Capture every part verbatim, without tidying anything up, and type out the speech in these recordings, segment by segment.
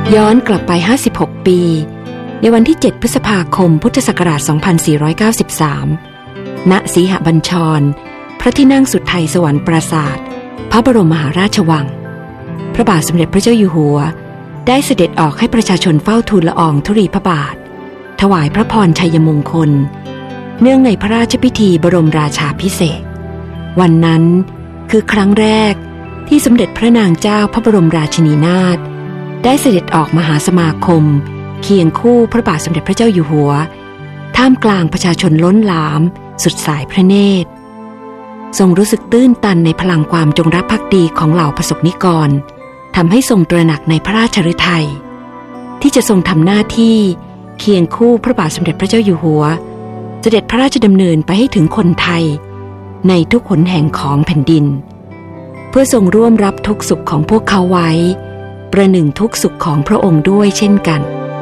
ย้อนกลับไปห้าสิบหกปีในวันที่เจ็ดพฤษภาคมพุทธศักราชสองพันสี่ร้อยเก้าสิบสามณสีหบัญชรพระที่นั่งสุดไทยสวรรค์ปราสาทพระบรมมหาราชวังพระบาทสมเด็จพระเจ้าอยู่หัวได้เสด็จออกให้ประชาชนเฝ้าทูลละอองธุลีพระบาทถวายพระพรชัยมงคลเนื่องในพระราชพิธีบรมราชาภิเษกวันนั้นคือครั้งแรกที่สมเด็จพระนางเจ้าพระบรมราชินีนาถได้เสด็จออกมหาสมาคมเคียงคู่พระบาทสมเด็จพระเจ้าอยู่หัวท่ามกลางประชาชนล้นหลามสุดสายพระเนตรทรงรู้สึกตื้นตันในพลังความจงรักภักดีของเหล่าประสบนิกรทำให้ทรงตระหนักในพระราชฤทัยที่จะทรงทำหน้าที่เคียงคู่พระบาทสมเด็จพระเจ้าอยู่หัวเสด็จพระราชดำเนินไปให้ถึงคนไทยในทุกหนแห่งของแผ่นดินเพื่อทรงร่วมรับทุกสุขของพวกเขาไว้ประหนึ่งทุกสุขของพระองค์ด้วยเช่นกัน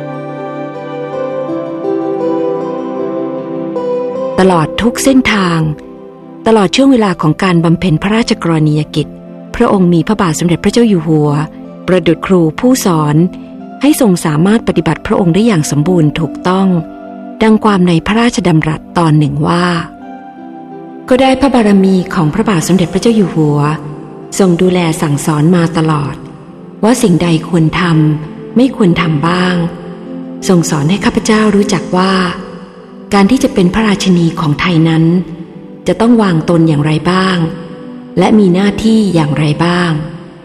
ตลอดทุกเส้นทางตลอดช่วงเวลาของการบำเพ็ญพระราชกรณียกิจพระองค์มีพระบาทสมเด็จพระเจ้าอยู่หัวประดุจครูผู้สอนให้ทรงสามารถปฏิบัติพระองค์ได้อย่างสมบูรณ์ถูกต้องดังความในพระราชดำรัสตอนหนึ่งว่าก็ได้พระบารมีของพระบาทสมเด็จพระเจ้าอยู่หัวทรงดูแลสั่งสอนมาตลอดว่าสิ่งใดควรทำไม่ควรทำบ้างทรงสอนให้ข้าพเจ้ารู้จักว่าการที่จะเป็นพระราชินีของไทยนั้นจะต้องวางตนอย่างไรบ้างและมีหน้าที่อย่างไรบ้าง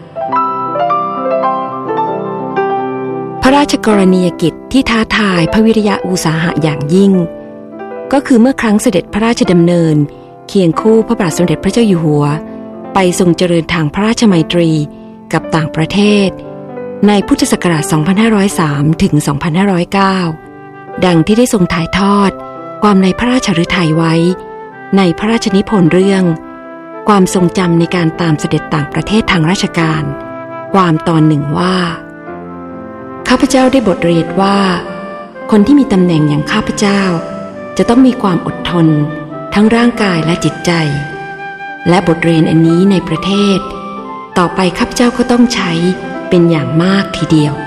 พระราชกรณียกิจที่ท้าทายพระวิริยะอุตสาหะอย่างยิ่งก็คือเมื่อครั้งเสด็จพระราชดำเนินเคียงคู่พระบาทสมเด็จพระเจ้าอยู่หัวไปทรงเจริญทางพระราชมัยตรีกับต่างประเทศในพุทธศักราช สองพันห้าร้อยสาม ถึง สองพันห้าร้อยเก้า ดังที่ได้ทรงถ่ายทอดความในพระราชฤทัยไว้ในพระราชนิพนธ์เรื่องความทรงจำในการตามเสด็จต่างประเทศทางราชการความตอนหนึ่งว่าข้าพเจ้าได้บทเรียนว่าคนที่มีตำแหน่งอย่างข้าพเจ้าจะต้องมีความอดทนทั้งร่างกายและจิตใจและบทเรียนอันนี้ในประเทศต่อไปข้าพเจ้าก็ต้องใช้เป็นอย่างมากทีเดียว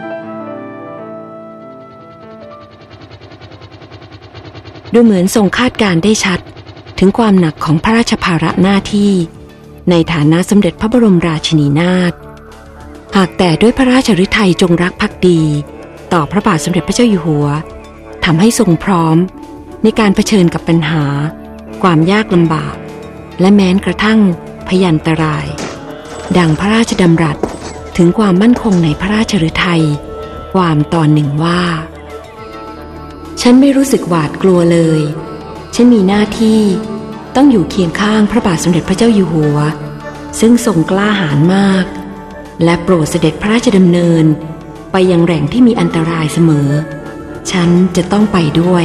ดูเหมือนทรงคาดการณ์ได้ชัดถึงความหนักของพระราชภาระหน้าที่ในฐานะสมเด็จพระบรมราชินีนาถหากแต่ด้วยพระราชฤทัยจงรักภักดีต่อพระบาทสมเด็จพระเจ้าอยู่หัวทำให้ทรงพร้อมในการเผชิญกับปัญหาความยากลำบากและแม้กระทั่งพยันตรายดังพระราชดำรัสถึงความมั่นคงในพระราชฤทัยความตอนหนึ่งว่าฉันไม่รู้สึกหวาดกลัวเลยฉันมีหน้าที่ต้องอยู่เคียงข้างพระบาทสมเด็จพระเจ้าอยู่หัวซึ่งทรงกล้าหาญมากและโปรดเสด็จพระราชดำเนินไปยังแหล่งที่มีอันตรายเสมอฉันจะต้องไปด้วย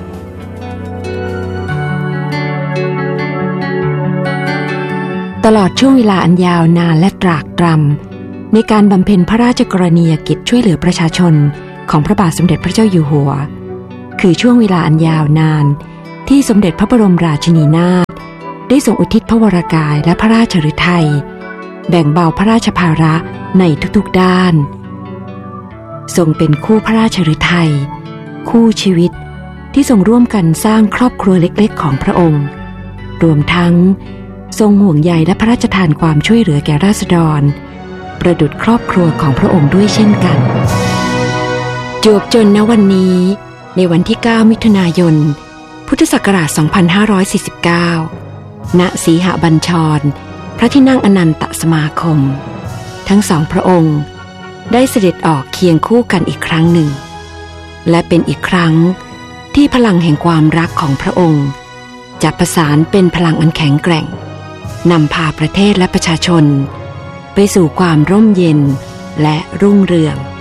ตลอดช่วงเวลาอันยาวนานและตรากตรำในการบำเพ็ญพระราชกรณียกิจช่วยเหลือประชาชนของพระบาทสมเด็จพระเจ้าอยู่หัวคือช่วงเวลาอันยาวนานที่สมเด็จพระบรมราชินีนาถได้ทรงอุทิศพระวรกายและพระราชฤทัยแบ่งเบาพระราชภาระในทุกๆด้านทรงเป็นคู่พระราชฤทัยคู่ชีวิตที่ทรงร่วมกันสร้างครอบครัวเล็กๆของพระองค์รวมทั้งทรงห่วงใยและพระราชทานความช่วยเหลือแก่ราษฎรประดุจครอบครัวของพระองค์ด้วยเช่นกันจวบจนณวันนี้ในวันที่เก้ามิถุนายนพุทธศักราชสองพันห้าร้อยสี่สิบเก้าณสีหบัญชรพระที่นั่งอนันตสมาคมทั้งสองพระองค์ได้เสด็จออกเคียงคู่กันอีกครั้งหนึ่งและเป็นอีกครั้งที่พลังแห่งความรักของพระองค์จะประสานเป็นพลังอันแข็งแกร่งนำพาประเทศและประชาชนไปสู่ความร่มเย็นและรุ่งเรือง